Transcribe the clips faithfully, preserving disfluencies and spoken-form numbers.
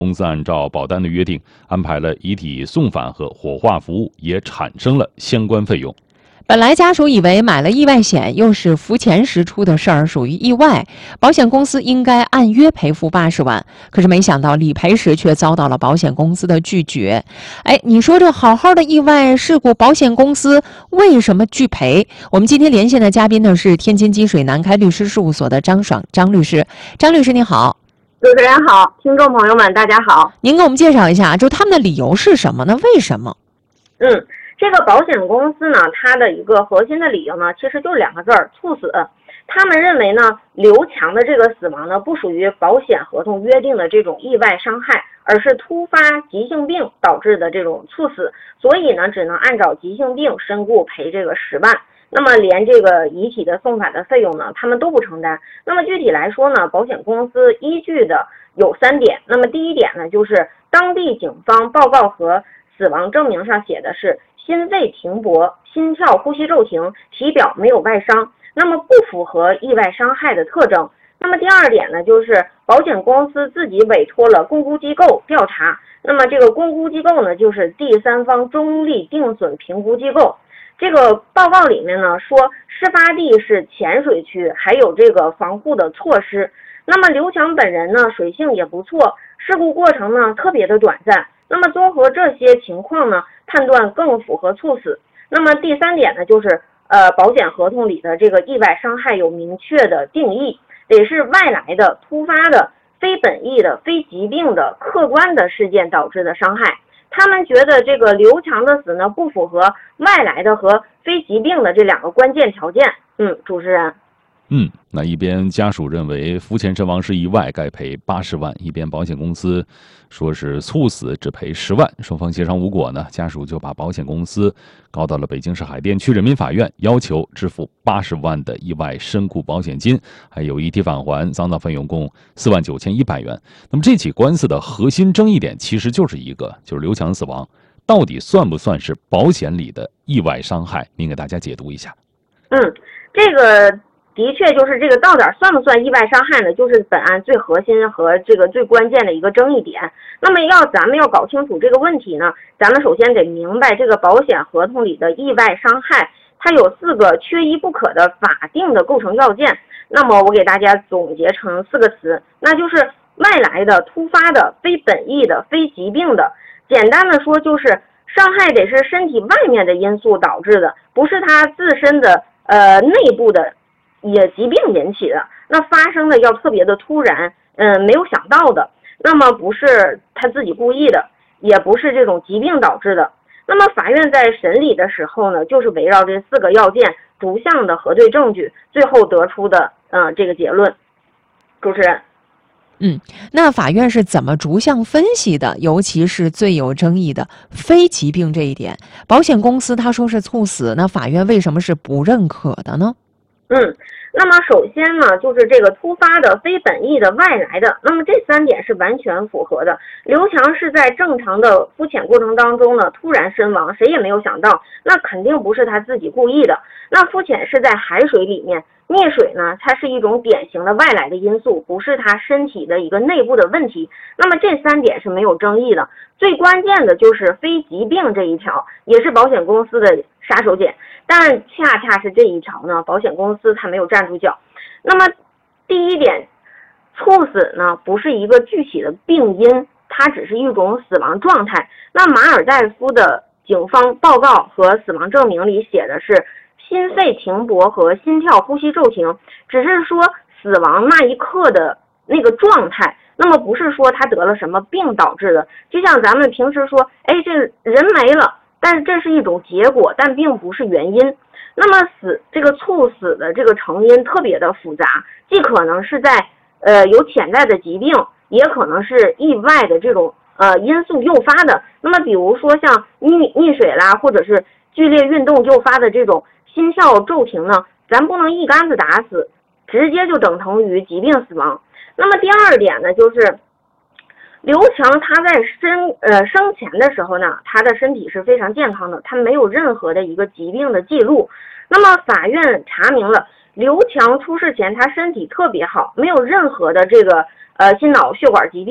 公司按照保单的约定安排了遗体送返和火化服务，也产生了相关费用。 本来家属以为买了意外险又是浮钱时出的事儿，属于意外，保险公司应该按约赔付八十万。可是没想到理赔时却遭到了保险公司的拒绝。哎，你说这好好的意外事故，保险公司为什么拒赔？我们今天连线的嘉宾呢是天津积水南开律师事务所的张爽张律师。张律师你好。 主持人好，听众朋友们大家好。 您给我们介绍一下，就他们的理由是什么呢？为什么？ 嗯。这个保险公司呢，它的一个核心的理由呢，其实就是两个字儿：猝死。他们认为呢，刘强的这个死亡呢，不属于保险合同约定的这种意外伤害，而是突发急性病导致的这种猝死，所以呢，只能按照急性病身故赔这个十万。那么连这个遗体的送返的费用呢，他们都不承担。那么具体来说呢，保险公司依据的有三点。那么第一点呢，就是当地警方报告和死亡证明上写的是心肺停泊，心跳呼吸骤停，体表没有外伤，那么不符合意外伤害的特征。那么第二点呢，就是保险公司自己委托了公估机构调查，那么这个公估机构呢，就是第三方中立定损评估机构。这个报告里面呢说，事发地是浅水区，还有这个防护的措施。那么刘强本人呢，水性也不错，事故过程呢特别的短暂。那么综合这些情况呢，判断更符合猝死。那么第三点呢，就是呃，保险合同里的这个意外伤害有明确的定义，得是外来的、突发的、非本意的、非疾病的、客观的事件导致的伤害。他们觉得这个刘强的死呢，不符合外来的和非疾病的这两个关键条件。嗯，主持人。 嗯，那一边家属认为浮潜身亡是意外，该赔八十万；一边保险公司说是猝死，只赔十万。双方协商无果呢，家属就把保险公司告到了北京市海淀区人民法院，要求支付八十万的意外身故保险金，还有遗体返还、丧葬费用共四万九千一百元。那么这起官司的核心争议点其实就是一个，就是刘强死亡到底算不算是保险里的意外伤害？您给大家解读一下。 嗯，这个。的确，就是这个到底算不算意外伤害呢？就是本案最核心和这个最关键的一个争议点。那么要咱们要搞清楚这个问题呢，咱们首先得明白这个保险合同里的意外伤害，它有四个缺一不可的法定的构成要件。那么我给大家总结成四个词，那就是外来的、突发的、非本意的、非疾病的。简单的说，就是伤害得是身体外面的因素导致的，不是他自身的呃内部的。也疾病引起的，那发生的要特别的突然，嗯，没有想到的，那么不是他自己故意的，也不是这种疾病导致的。那么法院在审理的时候呢，就是围绕这四个要件逐项的核对证据，最后得出的嗯、呃、这个结论。主持人。 嗯，那法院是怎么逐项分析的？尤其是最有争议的非疾病这一点，保险公司他说是猝死，那法院为什么是不认可的呢？ 嗯，那么首先呢，就是这个突发的、非本意的、外来的，那么这三点是完全符合的。刘强是在正常的浮潜过程当中呢，突然身亡，谁也没有想到，那肯定不是他自己故意的。那浮潜是在海水里面，溺水呢，它是一种典型的外来的因素，不是他身体的一个内部的问题。那么这三点是没有争议的。最关键的就是非疾病这一条，也是保险公司的杀手锏。但恰恰是这一条呢，保险公司它没有站住脚。那么第一点，猝死呢不是一个具体的病因，它只是一种死亡状态。那马尔代夫的警方报告和死亡证明里写的是心肺停泊和心跳呼吸骤停，只是说死亡那一刻的那个状态，那么不是说他得了什么病导致的。就像咱们平时说，哎，这人没了，但是这是一种结果，但并不是原因。那么死这个猝死的这个成因特别的复杂，既可能是在呃有潜在的疾病，也可能是意外的这种呃因素诱发的。那么比如说像溺溺水啦，或者是剧烈运动诱发的这种心跳骤停呢，咱不能一竿子打死，直接就等同于疾病死亡。那么第二点呢，就是刘强他在生呃生前的时候呢，他的身体是非常健康的，他没有任何的一个疾病的记录。那么法院查明了刘强出事前他身体特别好，没有任何的这个呃心脑血管疾病呀，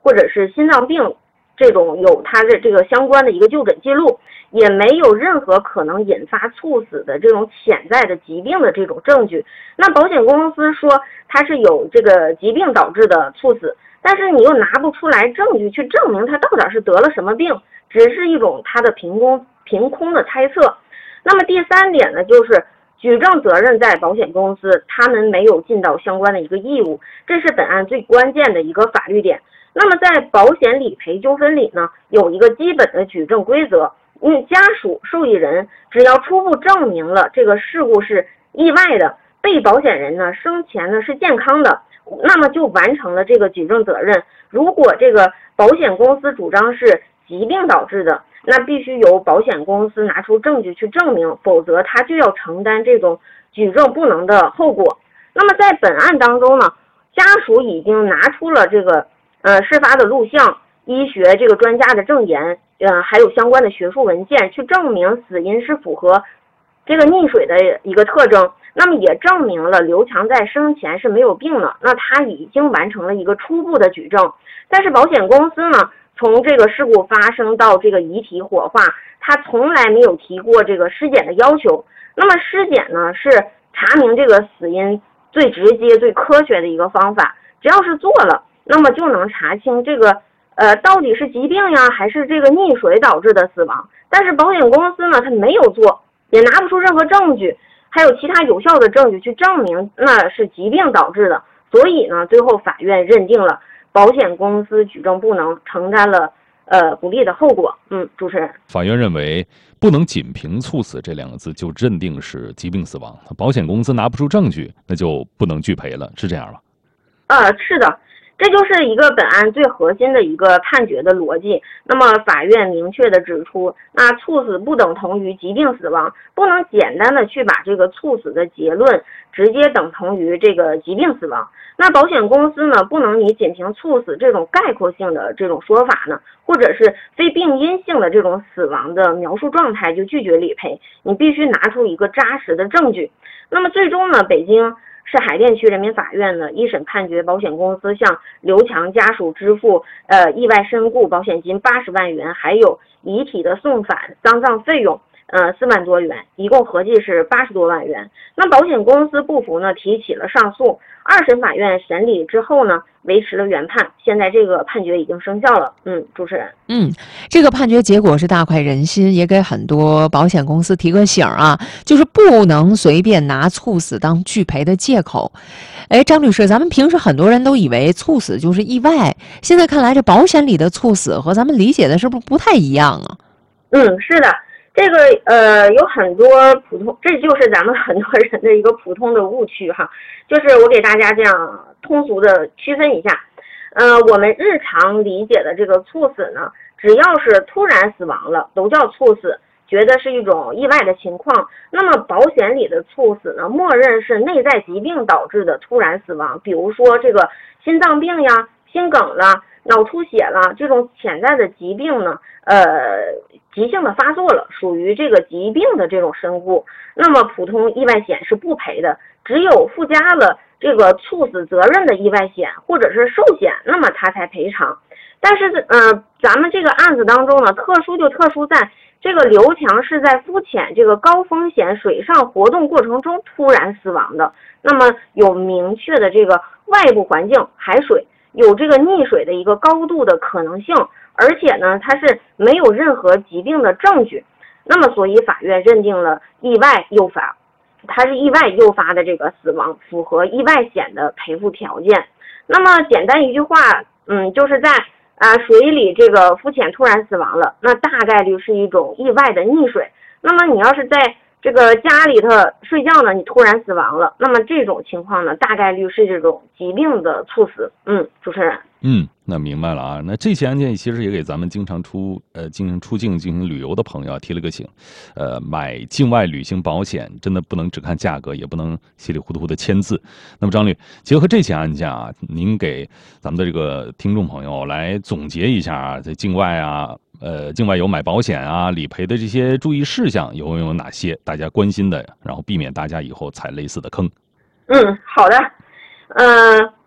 或者是心脏病这种有它的这个相关的一个就诊记录，也没有任何可能引发猝死的这种潜在的疾病的这种证据。那保险公司说它是有这个疾病导致的猝死，但是你又拿不出来证据去证明他到底是得了什么病，只是一种他的凭空凭空的猜测。那么第三点呢，就是举证责任在保险公司，他们没有尽到相关的一个义务，这是本案最关键的一个法律点。那么在保险理赔纠纷里呢，有一个基本的举证规则，因为家属、受益人只要初步证明了这个事故是意外的，被保险人呢生前呢是健康的，那么就完成了这个举证责任。如果这个保险公司主张是疾病导致的，那必须由保险公司拿出证据去证明，否则他就要承担这种举证不能的后果。那么在本案当中呢，家属已经拿出了这个呃事发的录像、医学这个专家的证言，呃还有相关的学术文件，去证明死因是符合这个溺水的一个特征。那么也证明了刘强在生前是没有病的，那他已经完成了一个初步的举证。但是保险公司呢，从这个事故发生到这个遗体火化，他从来没有提过这个尸检的要求。那么尸检呢，是查明这个死因最直接、最科学的一个方法，只要是做了，那么就能查清这个呃到底是疾病呀，还是这个溺水导致的死亡。但是保险公司呢，他没有做，也拿不出任何证据，还有其他有效的证据去证明那是疾病导致的。所以呢，最后法院认定了保险公司举证不能，承担了呃不利的后果。嗯，主持人， 法院认为不能仅凭猝死这两个字就认定是疾病死亡，保险公司拿不出证据，那就不能拒赔了，是这样吗？ 呃，是的，这就是一个本案最核心的一个判决的逻辑。那么法院明确的指出，那猝死不等同于疾病死亡，不能简单的去把这个猝死的结论直接等同于这个疾病死亡。那保险公司呢，不能以仅凭猝死这种概括性的这种说法呢，或者是非病因性的这种死亡的描述状态就拒绝理赔，你必须拿出一个扎实的证据。那么最终呢，北京市海淀区人民法院呢一审判决保险公司向刘强家属支付呃意外身故保险金八十万元，还有遗体的送返丧葬费用呃四万多元，一共合计是八十多万元。那保险公司不服呢，提起了上诉。二审法院审理之后呢，维持了原判，现在这个判决已经生效了。嗯，主持人， 嗯，这个判决结果是大快人心，也给很多保险公司提个醒啊，就是不能随便拿猝死当拒赔的借口。哎，张律师，咱们平时很多人都以为猝死就是意外，现在看来这保险里的猝死和咱们理解的是不是不太一样啊？ 嗯，是的。这个呃有很多普通，这就是咱们很多人的一个普通的误区哈，就是我给大家这样通俗的区分一下，呃，我们日常理解的这个猝死呢，只要是突然死亡了，都叫猝死，觉得是一种意外的情况。那么保险里的猝死呢，默认是内在疾病导致的突然死亡，比如说这个心脏病呀、心梗啦、脑出血啦，这种潜在的疾病呢，呃，急性的发作了，属于这个疾病的这种身故，那么普通意外险是不赔的，只有附加了这个猝死责任的意外险或者是寿险，那么它才赔偿。但是呃，咱们这个案子当中呢，特殊就特殊在这个刘强是在浮潜这个高风险水上活动过程中突然死亡的，那么有明确的这个外部环境海水，有这个溺水的一个高度的可能性，而且呢，它是没有任何疾病的证据，那么所以法院认定了意外诱发，它是意外诱发的这个死亡，符合意外险的赔付条件。那么简单一句话，嗯，就是在啊水里这个浮潜突然死亡了，那大概率是一种意外的溺水。那么你要是在这个家里头睡觉呢，你突然死亡了，那么这种情况呢，大概率是这种疾病的猝死。嗯，主持人。 嗯，那明白了啊。那这起案件其实也给咱们经常出呃进行出境进行旅游的朋友啊提了个醒，呃，买境外旅行保险真的不能只看价格，也不能稀里糊涂的签字。那么张律，结合这起案件啊，您给咱们的这个听众朋友来总结一下啊，在境外啊。呃，境外有买保险啊、理赔的这些注意事项有有哪些大家关心的，然后避免大家以后踩类似的坑？ 嗯，好的。呃，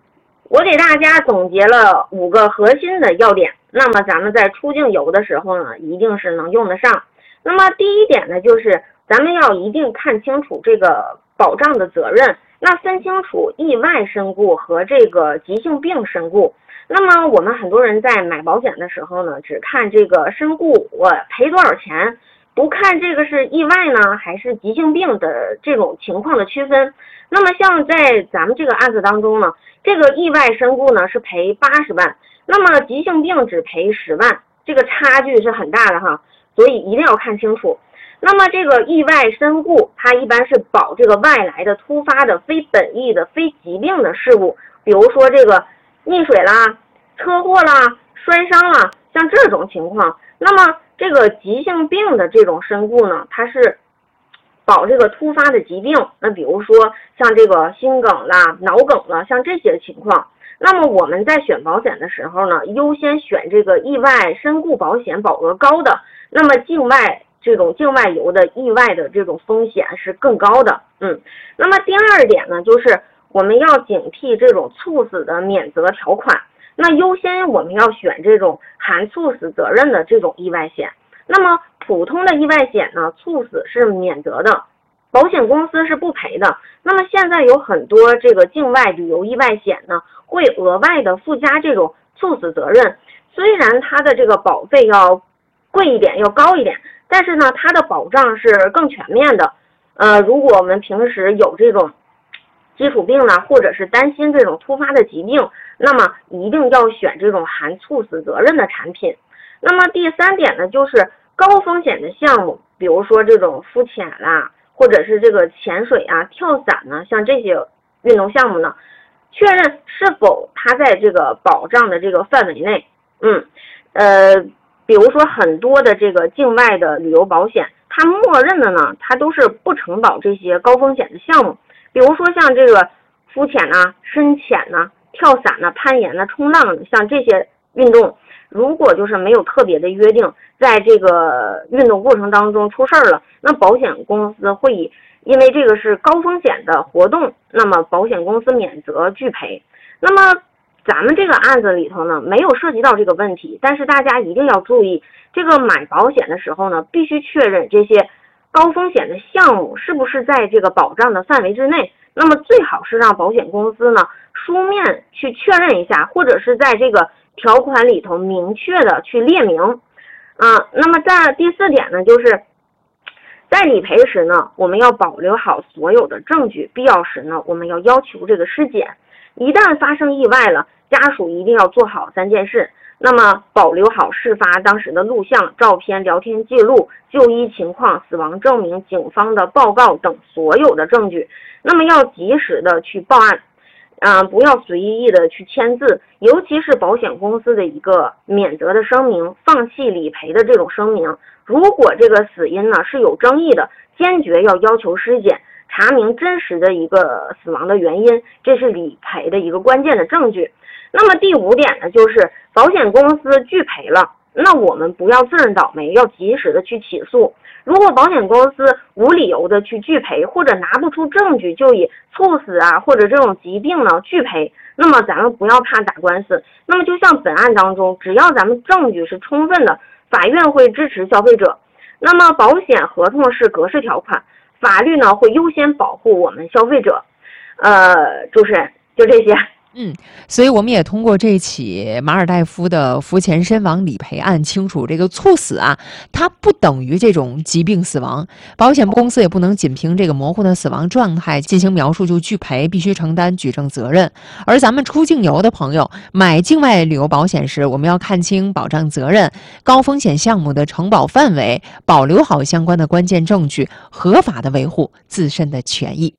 我给大家总结了五个核心的要点，那么咱们在出境游的时候呢，一定是能用得上。那么第一点呢，就是咱们要一定看清楚这个保障的责任，那分清楚意外身故和这个急性病身故。那么我们很多人在买保险的时候呢，只看这个身故我赔多少钱，不看这个是意外呢还是急性病的这种情况的区分。那么像在咱们这个案子当中呢，这个意外身故呢是赔八十万，那么急性病只赔十万，这个差距是很大的哈，所以一定要看清楚。那么这个意外身故，它一般是保这个外来的突发的非本意的非疾病的事故，比如说这个溺水啦、车祸啦、摔伤啦，像这种情况。那么这个急性病的这种身故呢，它是保这个突发的疾病，那比如说像这个心梗啦、脑梗啦，像这些情况。那么我们在选保险的时候呢，优先选这个意外身故保险保额高的，那么境外这种境外游的意外的这种风险是更高的。嗯，那么第二点呢，就是我们要警惕这种猝死的免责条款，那优先我们要选这种含猝死责任的这种意外险。那么普通的意外险呢，猝死是免责的，保险公司是不赔的。那么现在有很多这个境外旅游意外险呢，会额外的附加这种猝死责任，虽然它的这个保费要贵一点，要高一点，但是呢，它的保障是更全面的。呃，如果我们平时有这种基础病呢，或者是担心这种突发的疾病，那么一定要选这种含猝死责任的产品。那么第三点呢，就是高风险的项目，比如说这种浮潜啦，或者是这个潜水啊、跳伞呢，像这些运动项目呢，确认是否它在这个保障的这个范围内。嗯，呃，比如说很多的这个境外的旅游保险，它默认的呢，它都是不承保这些高风险的项目，比如说像这个浮潜啊、深潜啊、跳伞啊、攀岩啊、冲浪，像这些运动，如果就是没有特别的约定，在这个运动过程当中出事儿了，那保险公司会以因为这个是高风险的活动，那么保险公司免责拒赔。那么咱们这个案子里头呢，没有涉及到这个问题，但是大家一定要注意，这个买保险的时候呢，必须确认这些高风险的项目是不是在这个保障的范围之内。那么最好是让保险公司呢书面去确认一下，或者是在这个条款里头明确的去列明。啊，那么在第四点呢，就是在理赔时呢，我们要保留好所有的证据，必要时呢，我们要要求这个尸检。一旦发生意外了，家属一定要做好三件事。那么保留好事发当时的录像、照片、聊天记录、就医情况、死亡证明、警方的报告等所有的证据。那么要及时的去报案，嗯、呃，不要随意的去签字，尤其是保险公司的一个免责的声明、放弃理赔的这种声明。如果这个死因呢是有争议的，坚决要要求尸检，查明真实的一个死亡的原因，这是理赔的一个关键的证据。那么第五点呢，就是保险公司拒赔了，那我们不要自认倒霉，要及时的去起诉。如果保险公司无理由的去拒赔，或者拿不出证据就以猝死啊或者这种疾病呢拒赔，那么咱们不要怕打官司。那么就像本案当中，只要咱们证据是充分的，法院会支持消费者。那么保险合同是格式条款，法律呢会优先保护我们消费者。呃，主持人就这些。 嗯，所以我们也通过这起马尔代夫的浮潜身亡理赔案，清楚这个猝死啊，它不等于这种疾病死亡，保险公司也不能仅凭这个模糊的死亡状态进行描述就拒赔，必须承担举证责任。而咱们出境游的朋友买境外旅游保险时，我们要看清保障责任、高风险项目的承保范围，保留好相关的关键证据，合法的维护自身的权益。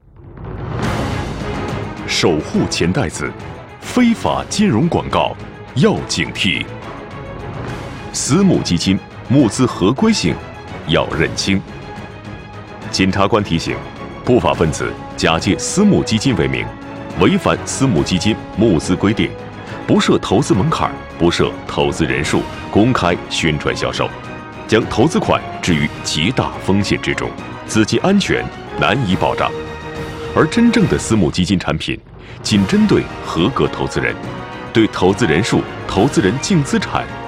守护钱袋子，非法金融广告要警惕。私募基金募资合规性要认清。检察官提醒，不法分子假借私募基金为名，违反私募基金募资规定，不设投资门槛，不设投资人数，公开宣传销售，将投资款置于极大风险之中，资金安全难以保障。而真正的私募基金产品仅针对合格投资人，对投资人数、投资人净资产